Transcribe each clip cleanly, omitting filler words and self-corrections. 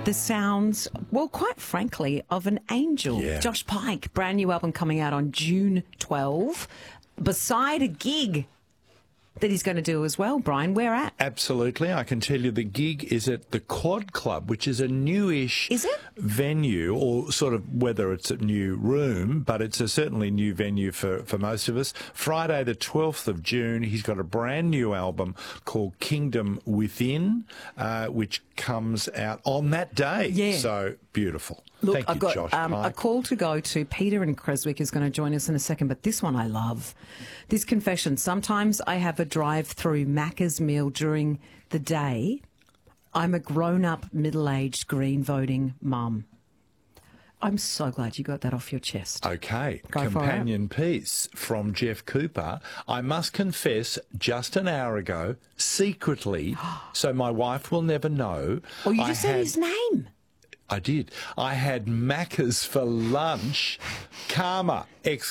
the sounds, well, quite frankly, of an angel. Yeah. Josh Pike, brand new album coming out on June 12, beside a gig that he's going to do as well. Brian, where at? Absolutely. I can tell you the gig is at the Quad Club, which is a newish venue, or sort of whether it's a new room, but it's a certainly new venue for most of us. Friday the 12th of June, he's got a brand new album called Kingdom Within, which comes out on that day. Yeah. So beautiful. Look, Thank you, I've got Josh a Pike. call to go to. Peter in Creswick is going to join us in a second, but this one I love. This confession. Sometimes I have a drive-through Macca's meal during the day. I'm a grown-up, middle-aged, green-voting mum. I'm so glad you got that off your chest. Okay, Go for it. companion piece from Jeff Cooper. I must confess, just an hour ago, secretly, so my wife will never know. Oh, you I just said his name. I did. I had Macca's for lunch, karma, !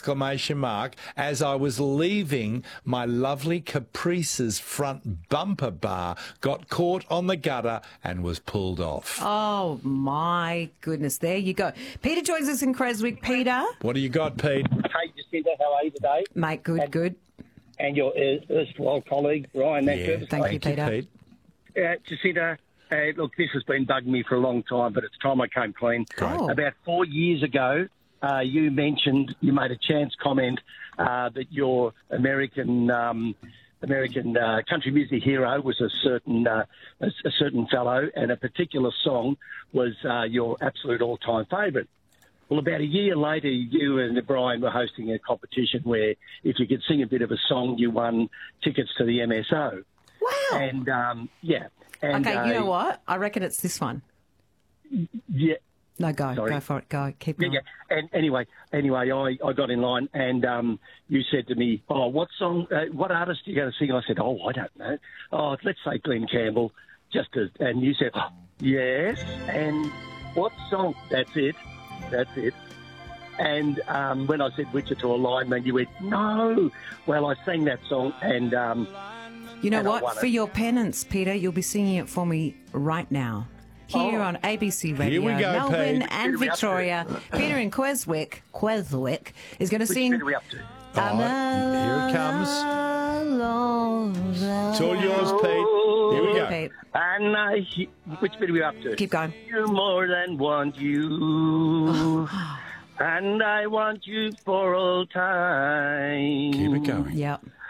As I was leaving, my lovely Caprice's front bumper bar got caught on the gutter and was pulled off. Oh, my goodness. There you go. Peter joins us in Creswick. Peter. What do you got, Pete? Hey, Jacinta, how are you today? Mate, good. And your erstwhile colleague, Ryan. Thank you, Peter. Pete. Jacinta, look, this has been bugging me for a long time, but it's time I came clean. Oh. About 4 years ago, you made a chance comment that your American country music hero was a certain fellow, and a particular song was your absolute all-time favourite. Well, about a year later, you and Brian were hosting a competition where if you could sing a bit of a song, you won tickets to the MSO. Wow. And, yeah. And, okay, you know what? I reckon it's this one. Yeah. No, go. Sorry. Go for it. Go. Keep going. Yeah. And anyway, I got in line, and you said to me, "Oh, what song? What artist are you going to sing?" I said, "Oh, I don't know. Oh, let's say Glenn Campbell." And you said, oh, "Yes." And what song? That's it. And when I said Wichita Lineman, you went, "No." Well, I sang that song, and you know and I what? won For it. your penance, Peter, you'll be singing it for me right now. Here on ABC Radio, Here we go, Melbourne Pete. and Which bit Victoria. Peter in Creswick is going to which sing. bit are we up to? Here it comes. It's It's all yours, Pete. Here we go. Pete. And which bit are we up to? Keep going. You more than want you, and I want you for all time. Keep it going. Yep.